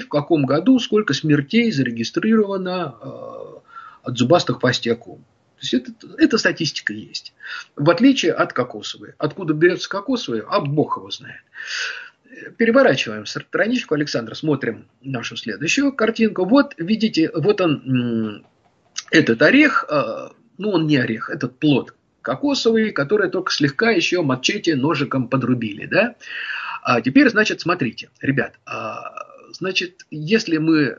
в каком году сколько смертей зарегистрировано от зубастых пастей акул. То есть эта статистика есть. В отличие от кокосовой. Откуда берется кокосовая, а бог его знает. Переворачиваем страничку, Александр, смотрим нашу следующую картинку. Вот видите, вот он, этот орех, ну он не орех, этот плод кокосовый, который только слегка еще мачете ножиком подрубили, да? А теперь, значит, смотрите, ребят, значит, если мы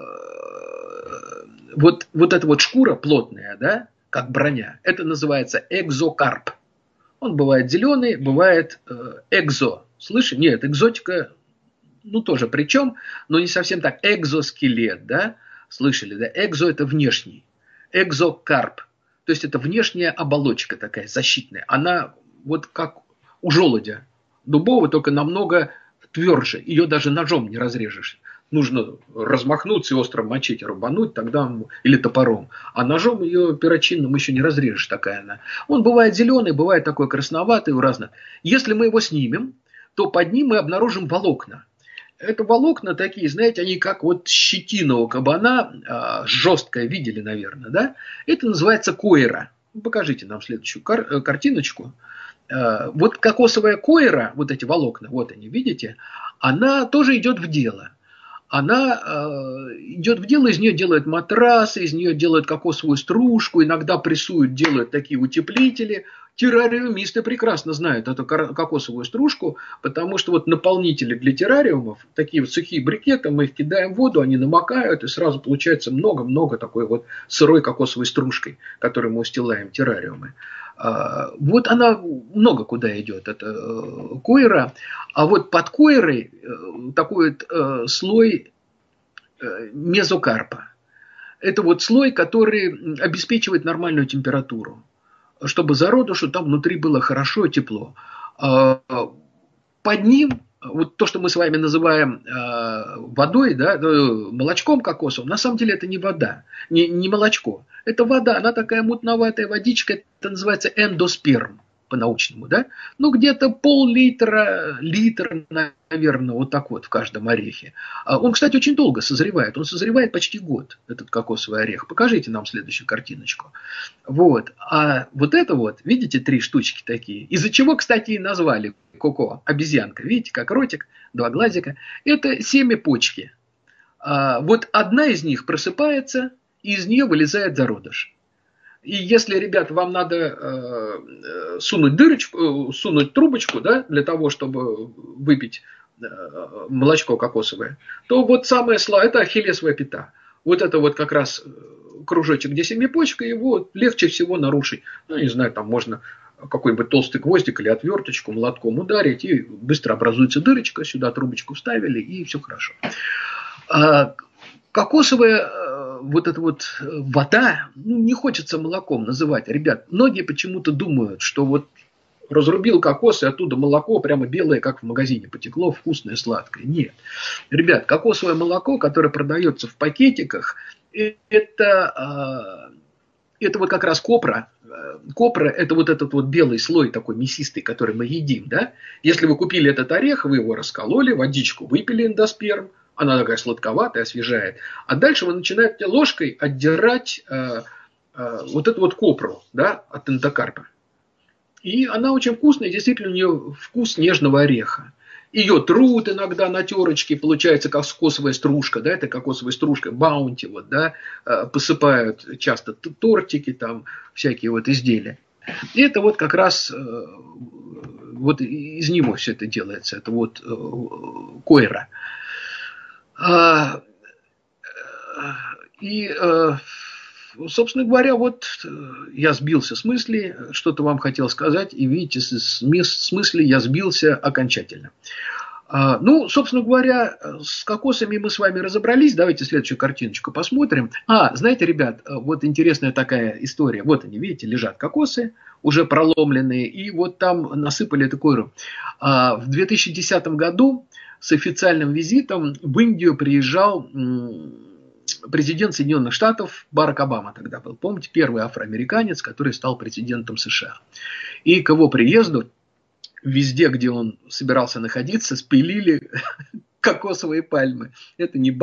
вот эта вот шкура плотная, да, как броня, это называется экзокарп. Он бывает зеленый, бывает экзо. Слышите? Нет, экзотика, ну тоже причем, но не совсем так. Экзоскелет, да? Слышали, да? Экзо это внешний. Экзокарп. То есть это внешняя оболочка такая защитная. Она вот как у желудя дубового, только намного тверже. Ее даже ножом не разрежешь. Нужно размахнуться и острым мачете рубануть, тогда, или топором. А ножом ее перочинным еще не разрежешь, такая она. Он бывает зеленый, бывает такой красноватый, разный. Если мы его снимем, то под ним мы обнаружим волокна. Это волокна такие, знаете, они как вот щетина у кабана, жесткая, видели, наверное, да? Это называется койра. Покажите нам следующую картиночку. Вот кокосовая койра, вот эти волокна, вот они, видите, она тоже идет в дело. Она идет в дело, из нее делают матрасы, из нее делают кокосовую стружку, иногда прессуют, делают такие утеплители. Террариумисты прекрасно знают эту кокосовую стружку, потому что вот наполнители для террариумов, такие вот сухие брикеты, мы их кидаем в воду, они намокают, и сразу получается много-много такой вот сырой кокосовой стружкой, которой мы устилаем террариумы. Вот она много куда идет, это койра. А вот под койрой такой вот слой мезокарпа. Это вот слой, который обеспечивает нормальную температуру, чтобы зародышу там внутри было хорошо и тепло. Под ним, вот то, что мы с вами называем водой, да, молочком кокосовым, на самом деле это не вода, не молочко. Это вода, она такая мутноватая водичка, это называется эндосперм по-научному, да? Ну, где-то пол-литра, литр, наверное, вот так вот в каждом орехе. Он, кстати, очень долго созревает. Он созревает почти год, этот кокосовый орех. Покажите нам следующую картиночку. Вот. А вот это вот, видите, 3 штучки такие. Из-за чего, кстати, и назвали коко, обезьянка. Видите, как ротик, 2 глазика. Это семя почки. Вот одна из них просыпается, и из нее вылезает зародыш. И если, ребят, вам надо сунуть дырочку, сунуть трубочку, да, для того, чтобы выпить молочко кокосовое, то вот самое слабое, это ахиллесова пята. Вот это вот как раз кружочек, где семипочка, его легче всего нарушить. Ну, не знаю, там можно какой-нибудь толстый гвоздик или отверточку молотком ударить, и быстро образуется дырочка, сюда трубочку вставили, и все хорошо. Кокосовая вот эта вот вода, ну, не хочется молоком называть. Ребят, многие почему-то думают, что вот разрубил кокос, и оттуда молоко прямо белое, как в магазине потекло, вкусное, сладкое. Нет. Ребят, кокосовое молоко, которое продается в пакетиках, это вот как раз копра. Копра – это вот этот вот белый слой такой мясистый, который мы едим. Да? Если вы купили этот орех, вы его раскололи, водичку выпили эндосперм, она такая сладковатая, освежает. А дальше вы начинаете ложкой отдирать вот эту вот копру, да, от эндокарпа. И она очень вкусная, действительно у нее вкус нежного ореха. Ее трут иногда на терочке, получается кокосовая стружка, да, это кокосовая стружка, баунти, вот, да, посыпают часто тортики, там, всякие вот изделия. И это вот как раз вот из него все это делается, это вот койра. И, собственно говоря, вот я сбился с мысли, что-то вам хотел сказать, и видите, с мысли я сбился окончательно. Ну, собственно говоря, с кокосами мы с вами разобрались. Давайте следующую картиночку посмотрим. Знаете, ребят, вот интересная такая история. Вот они, видите, лежат кокосы, уже проломленные, и вот там насыпали такую. В 2010 году с официальным визитом в Индию приезжал президент Соединенных Штатов Барак Обама тогда был. Помните, первый афроамериканец, который стал президентом США. И к его приезду везде, где он собирался находиться, спилили кокосовые пальмы. Это не